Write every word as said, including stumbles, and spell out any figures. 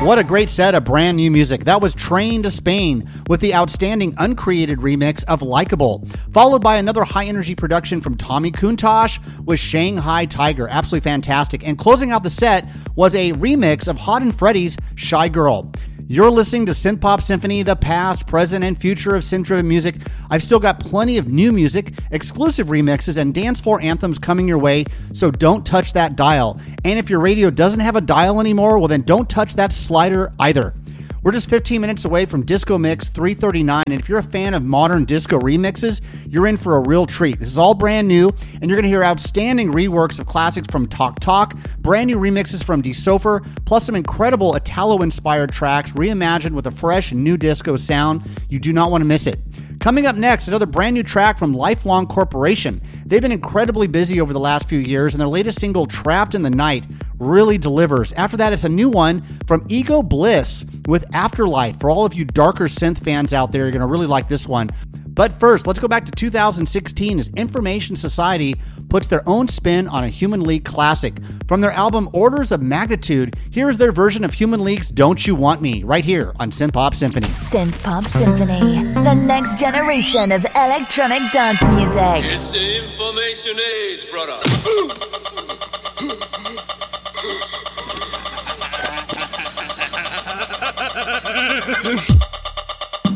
What a great set of brand new music. That was Train to Spain with the outstanding uncreated remix of Likeable, followed by another high-energy production from Tommy Kuntosh with Shanghai Tiger. Absolutely fantastic. And closing out the set was a remix of Hot and Freddy's Shy Girl. You're listening to Synth Pop Symphony, the past, present, and future of synth-driven music. I've still got plenty of new music, exclusive remixes, and dance floor anthems coming your way, so don't touch that dial. And if your radio doesn't have a dial anymore, well then don't touch that slider either. We're just fifteen minutes away from Disco Mix three thirty-nine, and if you're a fan of modern disco remixes, you're in for a real treat. This is all brand new, and you're going to hear outstanding reworks of classics from Talk Talk, brand new remixes from DeSofer, plus some incredible Italo-inspired tracks reimagined with a fresh new disco sound. You do not want to miss it. Coming up next, another brand new track from Lifelong Corporation. They've been incredibly busy over the last few years, and their latest single, Trapped in the Night, really delivers. After that, it's a new one from Ego Bliss with Afterlife. For all of you darker synth fans out there, you're going to really like this one. But first, let's go back to two thousand sixteen as Information Society puts their own spin on a Human League classic. From their album Orders of Magnitude, here's their version of Human League's Don't You Want Me, right here on Synth Pop Symphony. Synth Pop Symphony, the next generation of electronic dance music. It's the information age, brother.